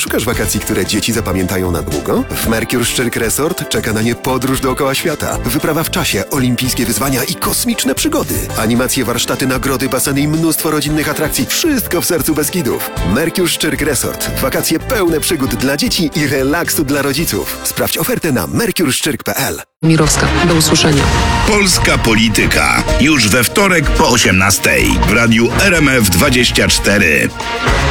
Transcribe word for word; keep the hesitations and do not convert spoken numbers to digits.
Szukasz wakacji, które dzieci zapamiętają na długo? W Mercure Szczyrk Resort czeka na nie podróż dookoła świata, wyprawa w czasie, olimpijskie wyzwania i kosmiczne przygody. Animacje, warsztaty, nagrody, baseny i mnóstwo rodzinnych atrakcji. Wszystko w sercu Beskidów. Mercure Szczyrk Resort. Wakacje pełne przygód dla dzieci i relaksu dla rodziców. Sprawdź ofertę na mercure szczyrk kropka p l. Mirowska. Do usłyszenia. Polska Polityka. Już we wtorek po osiemnastej w radiu R M F dwadzieścia cztery.